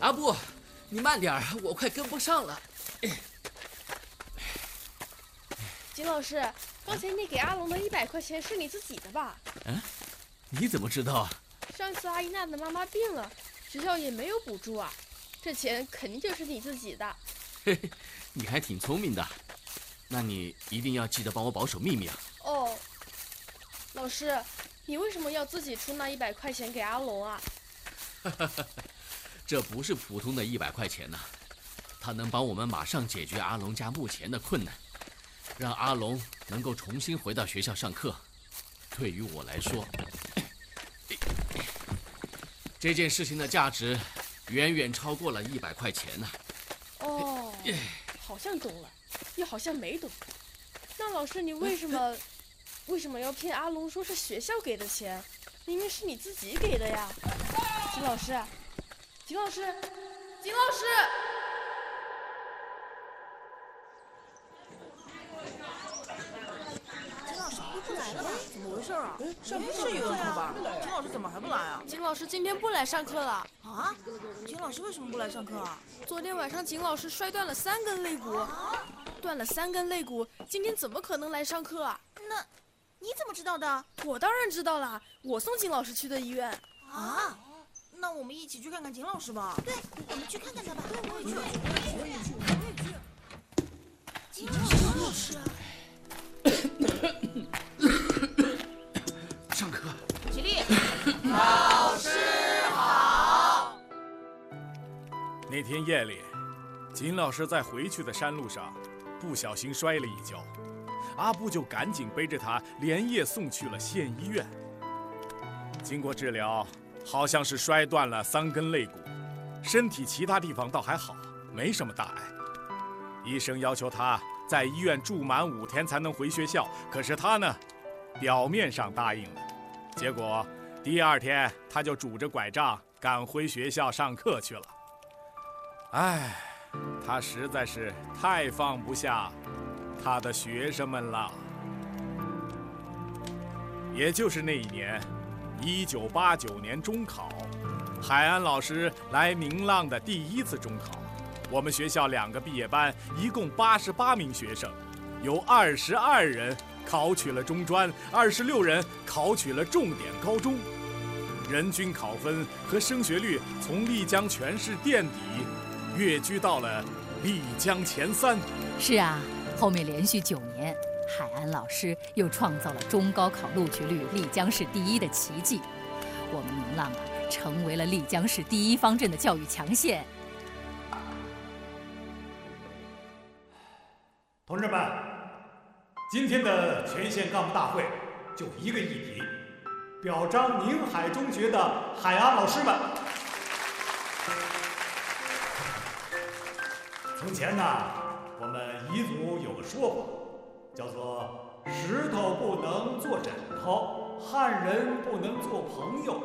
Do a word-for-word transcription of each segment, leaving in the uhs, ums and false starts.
阿布，你慢点，我快跟不上了。 金老师，刚才你给阿龙的一百块钱是你自己的吧？ 嗯，你怎么知道？ 上次阿依娜的妈妈病了，学校也没有补助啊，这钱肯定就是你自己的。 嘿嘿，你还挺聪明的，那你一定要记得帮我保守秘密啊。 哦，老师，你为什么要自己出那一百块钱给阿龙啊？ 这不是普通的一百块钱呐、啊，它能帮我们马上解决阿龙家目前的困难，让阿龙能够重新回到学校上课。对于我来说，这件事情的价值远远超过了一百块钱呢、 啊。哦，好像懂了，又好像没懂。那老师，你为什么为什么要骗阿龙说是学校给的钱？明明是你自己给的呀！金老师，金老师，金老师！ 金老师不来了吧？怎么回事啊？上课是有人课吧？金老师怎么还不来啊？ 金老师今天不来上课了。 啊？金老师为什么不来上课啊？ 昨天晚上金老师摔断了三根肋骨，啊、断了三根肋骨，今天怎么可能来上课啊？ 那你怎么知道的？ 我当然知道了，我送金老师去的医院。 啊？那我们一起去看看金老师吧。 对，我们去看看他吧。 对，我也去， 我也去，我也去。 金老师， 上课。 起立。 老师好。 那天夜里，金老师在回去的山路上不小心摔了一跤，阿布就赶紧背着他连夜送去了县医院。经过治疗，好像是摔断了三根肋骨，身体其他地方倒还好，没什么大碍。医生要求他在医院住满五天才能回学校，可是他呢，表面上答应了，结果第二天他就拄着拐杖赶回学校上课去了。唉，他实在是太放不下他的学生们了。也就是那一年，一九八九年中考，海安老师来明浪的第一次中考，我们学校两个毕业班一共八十八名学生，有二十二人考取了中专，二十六人考取了重点高中，人均考分和升学率从丽江全市垫底跃居到了丽江前三。 是啊，后面连续九年，海安老师又创造了中高考录取率丽江市第一的奇迹。我们明浪啊，成为了丽江市第一方阵的教育强县。 同志们，今天的全县干部大会就一个议题，表彰宁海中学的海安老师们。从前呢，我们彝族有个说法，叫做石头不能做枕头，汉人不能做朋友。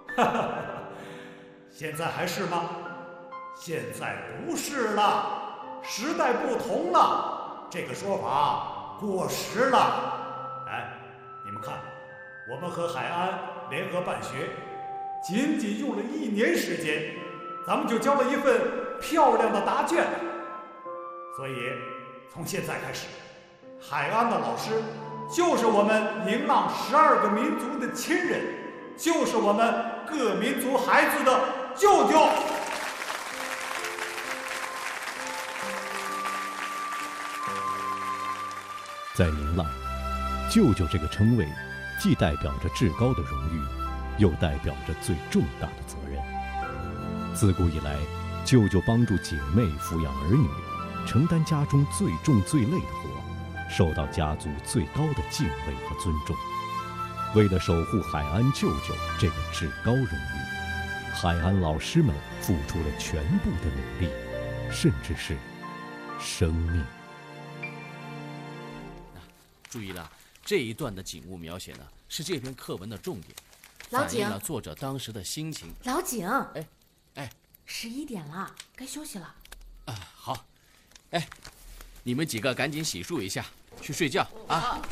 现在还是吗？现在不是了，时代不同了，这个说法过时了。哎，你们看，我们和海安联合办学，仅仅用了一年时间，咱们就交了一份漂亮的答卷。所以，从现在开始，海安的老师就是我们宁浪十二个民族的亲人，就是我们各民族孩子的舅舅。 在宁浪，舅舅这个称谓，既代表着至高的荣誉，又代表着最重大的责任。自古以来，舅舅帮助姐妹抚养儿女，承担家中最重最累的活，受到家族最高的敬畏和尊重。为了守护海安舅舅这个至高荣誉，海安老师们付出了全部的努力，甚至是生命。 注意了，这一段的景物描写呢，是这篇课文的重点， 老井， 反映了作者当时的心情。 老井， 哎，哎， 十一点了，该休息了。 啊，好，哎，你们几个赶紧洗漱一下，去睡觉啊。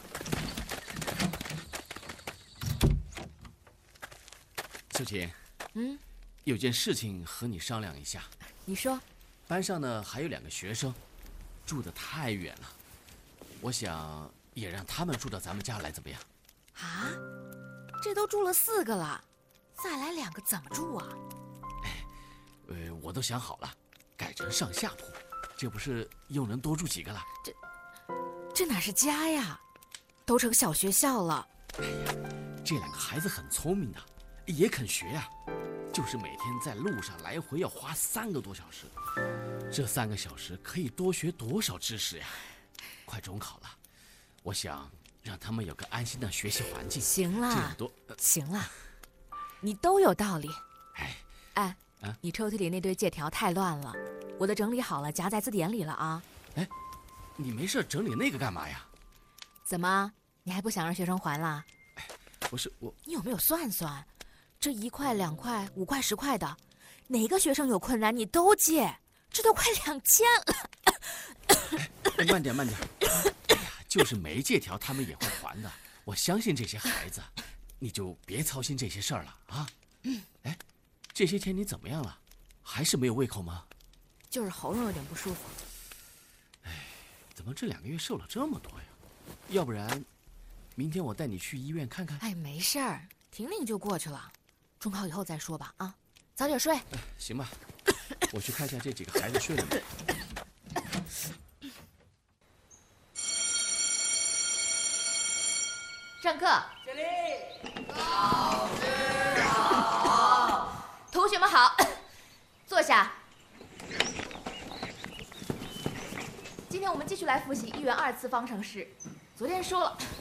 秀琴， 嗯， 有件事情和你商量一下。 你说。 班上呢还有两个学生，住得太远了，我想也让他们住到咱们家来，怎么样？ 啊，这都住了四个了，再来两个怎么住啊？ 哎，呃，我都想好了，改成上下铺，这不是又能多住几个了？ 这，这哪是家呀？都成小学校了。 哎呀，这两个孩子很聪明的，也肯学呀、啊。就是每天在路上来回要花三个多小时，这三个小时可以多学多少知识呀？快中考了，我想让他们有个安心的学习环境。 行了， 这样多、呃、 行了，你都有道理。 哎哎， 啊， 你抽屉里那堆借条太乱了，我都整理好了，夹在字典里了啊。 哎，你没事整理那个干嘛呀？ 怎么，你还不想让学生还啦？ 哎，不是我， 你有没有算算？这一块、两块、五块、十块的，哪个学生有困难你都借，这都快两千了。 哎，慢点慢点。哎呀，就是没借条，他们也会还的。我相信这些孩子，你就别操心这些事儿了啊。哎，这些天你怎么样了？还是没有胃口吗？ 就是喉咙有点不舒服。 哎，怎么这两个月瘦了这么多呀？要不然，明天我带你去医院看看。 哎，没事儿，停停就过去了。中考以后再说吧，啊，早点睡。 哎，行吧，我去看一下这几个孩子睡了没。 上课。 起立。老师好。 同学们好，坐下。今天我们继续来复习一元二次方程式。昨天说了，